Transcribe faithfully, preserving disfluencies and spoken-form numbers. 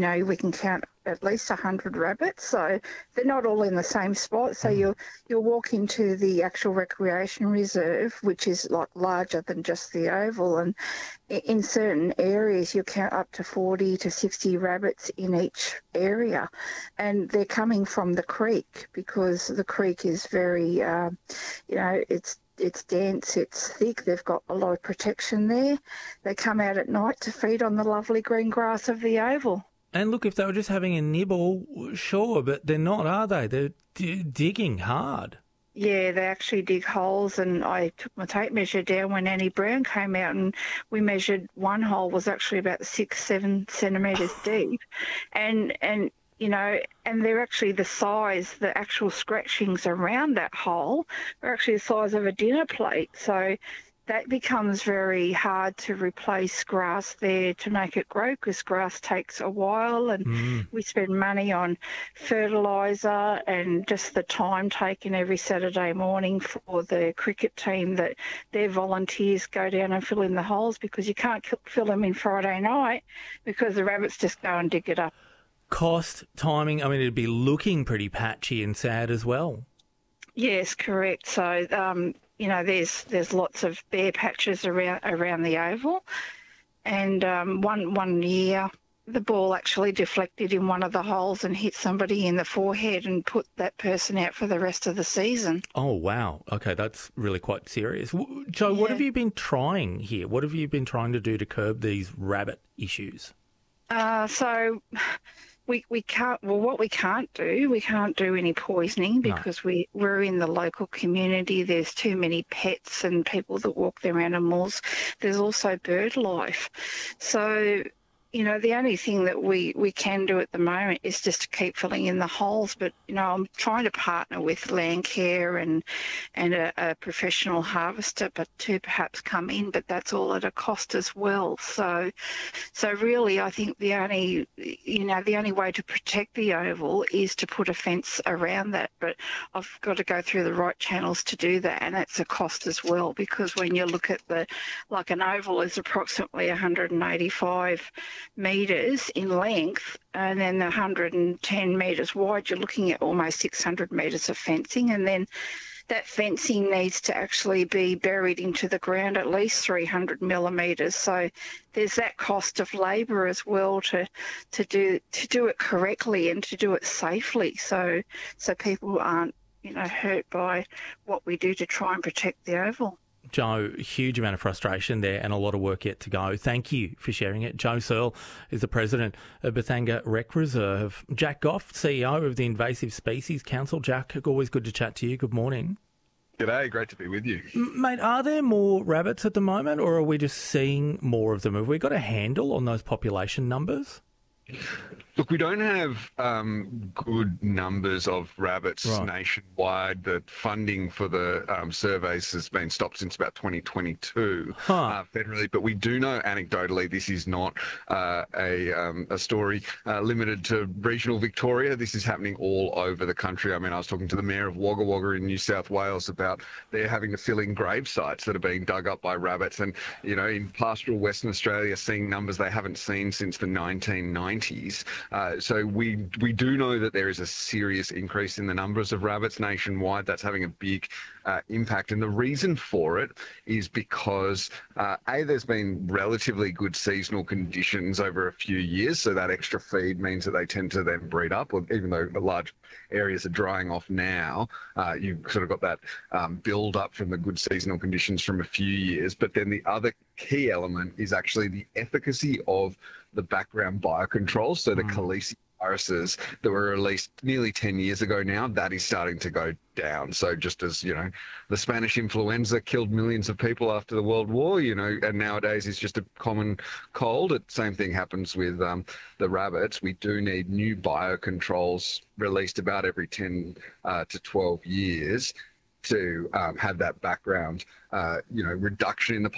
know, we can count at least one hundred rabbits. So they're not all in the same spot. So Mm. you'll, you'll walk into the actual recreation reserve, which is like larger than just the oval. And i- in certain areas, you'll count up to forty to sixty rabbits in each area. And they're coming from the creek because the creek is very, uh, you know, it's it's dense, it's thick, they've got a lot of protection there. They come out at night to feed on the lovely green grass of the oval. And look, if they were just having a nibble, sure, but they're not, are they? They're d- digging hard. Yeah, they actually dig holes, and I took my tape measure down when Annie Brown came out, and we measured one hole was actually about six, seven centimetres deep. And, and you know, and they're actually the size, the actual scratchings around that hole are actually the size of a dinner plate. So that becomes very hard to replace grass there to make it grow, because grass takes a while, and Mm. we spend money on fertiliser and just the time taken every Saturday morning for the cricket team that their volunteers go down and fill in the holes, because you can't fill them in Friday night because the rabbits just go and dig it up. Cost, timing, I mean, it'd be looking pretty patchy and sad as well. Yes, correct. So, um, you know, there's there's lots of bare patches around around the oval, and um, one one year the ball actually deflected in one of the holes and hit somebody in the forehead and put that person out for the rest of the season. Oh, wow. Okay, that's really quite serious. W- Joe, what Yeah. have you been trying here? What have you been trying to do to curb these rabbit issues? Uh, so we we can't. Well, what we can't do, we can't do any poisoning No. because we we're in the local community. There's too many pets and people that walk their animals. There's also bird life. So, you know, the only thing that we, we can do at the moment is just to keep filling in the holes. But, you know, I'm trying to partner with Landcare and and a, a professional harvester, but to perhaps come in, but that's all at a cost as well. So, so really, I think the only, you know, the only way to protect the oval is to put a fence around that. But I've got to go through the right channels to do that, and that's a cost as well, because when you look at the, like an oval is approximately one hundred eighty-five metres in length, and then the one hundred ten metres wide, you're looking at almost six hundred metres of fencing, and then that fencing needs to actually be buried into the ground at least three hundred millimetres. So there's that cost of labour as well to to do to do it correctly and to do it safely, so so people aren't, you know, hurt by what we do to try and protect the oval. Joe, huge amount of frustration there and a lot of work yet to go. Thank you for sharing it. Joe Searle is the president of Bethanga Rec Reserve. Jack Goff, C E O of the Invasive Species Council. Jack, always good to chat to you. Good morning. G'day, great to be with you. M- Mate, are there more rabbits at the moment, or are we just seeing more of them? Have we got a handle on those population numbers? Look, we don't have um, good numbers of rabbits Right. nationwide. The funding for the um, surveys has been stopped since about twenty twenty-two Huh. uh, federally, but we do know anecdotally this is not uh, a, um, a story uh, limited to regional Victoria. This is happening all over the country. I mean, I was talking to the mayor of Wagga Wagga in New South Wales about they're having to fill in grave sites that are being dug up by rabbits, and, you know, in pastoral Western Australia, seeing numbers they haven't seen since the nineteen nineties. Uh, so we we do know that there is a serious increase in the numbers of rabbits nationwide. That's having a big uh, impact. And the reason for it is because, uh, A, there's been relatively good seasonal conditions over a few years. So that extra feed means that they tend to then breed up, or even though the large areas are drying off now, uh, you've sort of got that um, build up from the good seasonal conditions from a few years. But then the other key element is actually the efficacy of the background biocontrols. So the Mm. Khaleesi viruses that were released nearly ten years ago now, that is starting to go down. So just as, you know, the Spanish influenza killed millions of people after the World War, you know, and nowadays it's just a common cold, the same thing happens with um, the rabbits. We do need new biocontrols released about every ten uh, to twelve years to um, have that background, uh, you know, reduction in the